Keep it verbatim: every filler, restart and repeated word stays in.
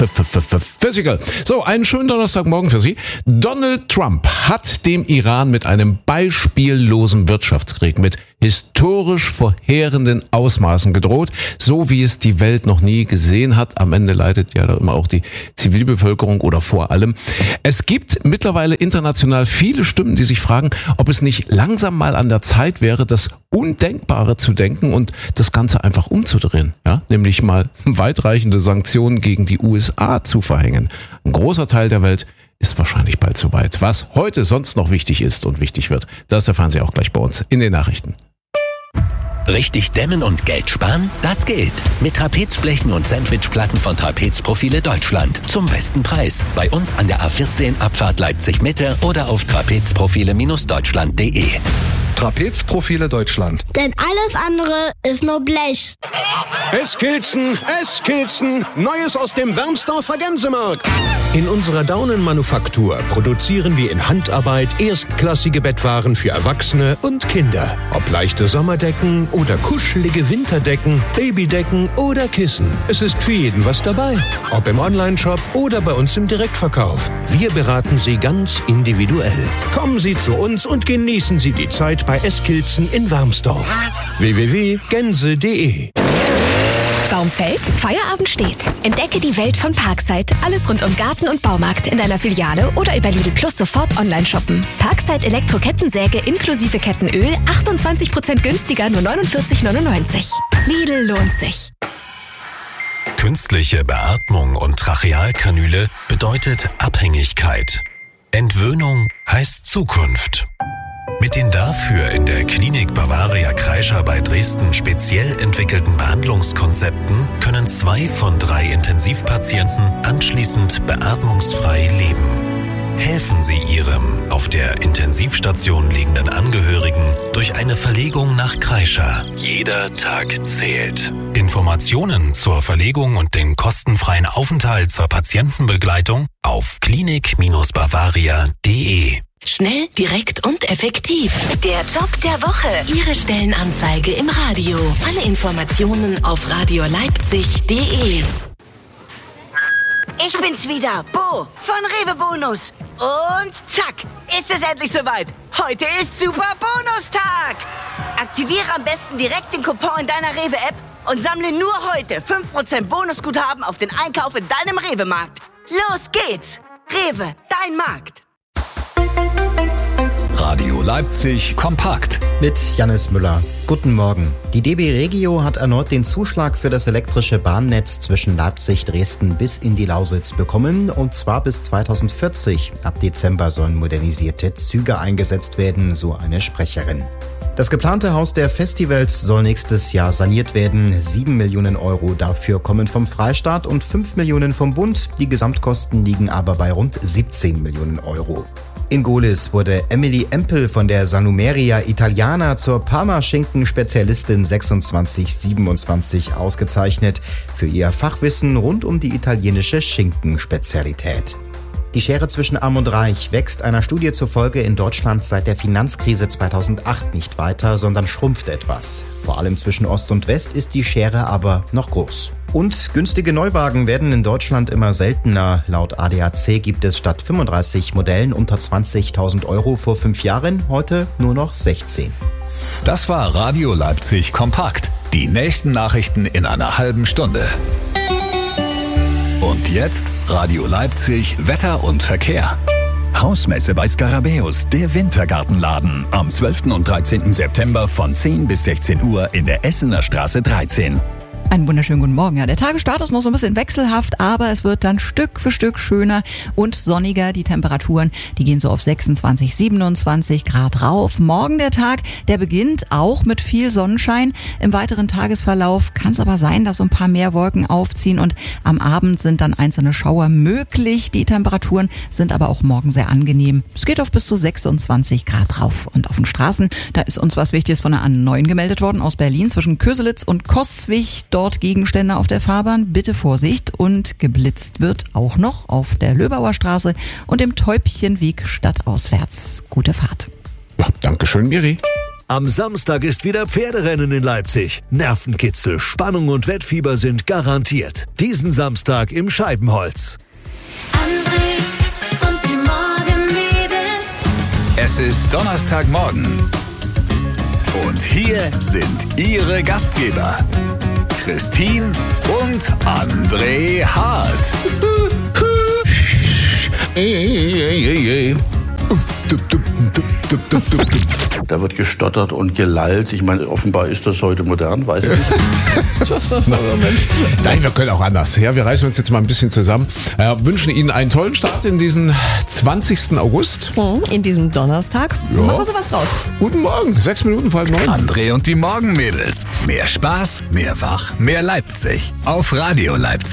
Physical. So, einen schönen Donnerstagmorgen für Sie. Donald Trump hat dem Iran mit einem beispiellosen Wirtschaftskrieg mit historisch verheerenden Ausmaßen gedroht, so wie es die Welt noch nie gesehen hat. Am Ende leidet ja da immer auch die Zivilbevölkerung oder vor allem. Es gibt mittlerweile international viele Stimmen, die sich fragen, ob es nicht langsam mal an der Zeit wäre, das Undenkbare zu denken und das Ganze einfach umzudrehen. Ja, nämlich mal weitreichende Sanktionen gegen die U S A zu verhängen. Ein großer Teil der Welt ist wahrscheinlich bald zu weit. Was heute sonst noch wichtig ist und wichtig wird, das erfahren Sie auch gleich bei uns in den Nachrichten. Richtig dämmen und Geld sparen? Das geht. Mit Trapezblechen und Sandwichplatten von Trapezprofile Deutschland. Zum besten Preis. Bei uns an der A vierzehn Abfahrt Leipzig Mitte oder auf trapezprofile Deutschland punkt de. Trapezprofile Deutschland. Denn alles andere ist nur Blech. Eskilzen, Eskilzen, Neues aus dem Wermsdorfer Gänsemarkt. In unserer Daunenmanufaktur produzieren wir in Handarbeit erstklassige Bettwaren für Erwachsene und Kinder. Ob leichte Sommerdecken oder kuschelige Winterdecken, Babydecken oder Kissen. Es ist für jeden was dabei. Ob im Onlineshop oder bei uns im Direktverkauf. Wir beraten Sie ganz individuell. Kommen Sie zu uns und genießen Sie die Zeit bei Eskilzen in Wermsdorf. w w w punkt gänse punkt de. Baum fällt, Feierabend steht. Entdecke die Welt von Parkside. Alles rund um Garten und Baumarkt in deiner Filiale oder über Lidl Plus sofort online shoppen. Parkside Elektro-Kettensäge inklusive Kettenöl achtundzwanzig Prozent günstiger, nur neunundvierzig neunundneunzig. Lidl lohnt sich. Künstliche Beatmung und Trachealkanüle bedeutet Abhängigkeit. Entwöhnung heißt Zukunft. Mit den dafür in der Klinik Bavaria Kreischer bei Dresden speziell entwickelten Behandlungskonzepten können zwei von drei Intensivpatienten anschließend beatmungsfrei leben. Helfen Sie Ihrem auf der Intensivstation liegenden Angehörigen durch eine Verlegung nach Kreischer. Jeder Tag zählt. Informationen zur Verlegung und den kostenfreien Aufenthalt zur Patientenbegleitung auf klinik Bavaria punkt de. Schnell, direkt und effektiv. Der Job der Woche. Ihre Stellenanzeige im Radio. Alle Informationen auf radio leipzig punkt de. Ich bin's wieder, Bo von Rewe Bonus. Und zack, ist es endlich soweit. Heute ist Super Bonustag. Aktiviere am besten direkt den Coupon in deiner Rewe-App und sammle nur heute fünf Prozent Bonusguthaben auf den Einkauf in deinem Rewe-Markt. Los geht's. Rewe, dein Markt. Radio Leipzig kompakt. Mit Jannis Müller. Guten Morgen. Die D B Regio hat erneut den Zuschlag für das elektrische Bahnnetz zwischen Leipzig, Dresden bis in die Lausitz bekommen, und zwar bis zweitausendvierzig. Ab Dezember sollen modernisierte Züge eingesetzt werden, so eine Sprecherin. Das geplante Haus der Festivals soll nächstes Jahr saniert werden. Sieben Millionen Euro dafür kommen vom Freistaat und fünf Millionen vom Bund. Die Gesamtkosten liegen aber bei rund siebzehn Millionen Euro. In Gohlis wurde Emily Empel von der Sanumeria Italiana zur Parma-Schinken-Spezialistin sechsundzwanzig siebenundzwanzig ausgezeichnet für ihr Fachwissen rund um die italienische Schinkenspezialität. Die Schere zwischen Arm und Reich wächst einer Studie zufolge in Deutschland seit der Finanzkrise zweitausendacht nicht weiter, sondern schrumpft etwas. Vor allem zwischen Ost und West ist die Schere aber noch groß. Und günstige Neuwagen werden in Deutschland immer seltener. Laut A D A C gibt es statt fünfunddreißig Modellen unter zwanzigtausend Euro vor fünf Jahren heute nur noch sechzehn. Das war Radio Leipzig kompakt. Die nächsten Nachrichten in einer halben Stunde. Und jetzt Radio Leipzig Wetter und Verkehr. Hausmesse bei Skarabäus, der Wintergartenladen. Am zwölften und dreizehnten September von zehn bis sechzehn Uhr in der Essener Straße dreizehn. Einen wunderschönen guten Morgen. Ja, der Tagesstart ist noch so ein bisschen wechselhaft, aber es wird dann Stück für Stück schöner und sonniger. Die Temperaturen, die gehen so auf sechsundzwanzig, siebenundzwanzig Grad rauf. Morgen der Tag, der beginnt auch mit viel Sonnenschein. Im weiteren Tagesverlauf kann es aber sein, dass so ein paar mehr Wolken aufziehen und am Abend sind dann einzelne Schauer möglich. Die Temperaturen sind aber auch morgen sehr angenehm. Es geht auf bis zu sechsundzwanzig Grad rauf. Und auf den Straßen, da ist uns was Wichtiges von der A neun gemeldet worden aus Berlin zwischen Köselitz und Coswig. Dort Gegenstände auf der Fahrbahn, bitte Vorsicht, und geblitzt wird auch noch auf der Löbauer Straße und dem Täubchenweg stadtauswärts. Gute Fahrt. Ja, danke schön, Miri. Am Samstag ist wieder Pferderennen in Leipzig. Nervenkitzel, Spannung und Wettfieber sind garantiert. Diesen Samstag im Scheibenholz. André und die Morgenmädels. Es ist Donnerstagmorgen. Und hier sind Ihre Gastgeber. Christine und André Hart. Da wird gestottert und gelallt. Ich meine, offenbar ist das heute modern, weiß ich nicht. Nein, wir können auch anders. Ja, wir reißen uns jetzt mal ein bisschen zusammen. Äh, wünschen Ihnen einen tollen Start in diesen zwanzigsten August. In diesem Donnerstag. Ja. Machen Sie was draus. Guten Morgen, sechs Minuten vor halb neun. André und die Morgenmädels. Mehr Spaß, mehr Wach, mehr Leipzig. Auf Radio Leipzig.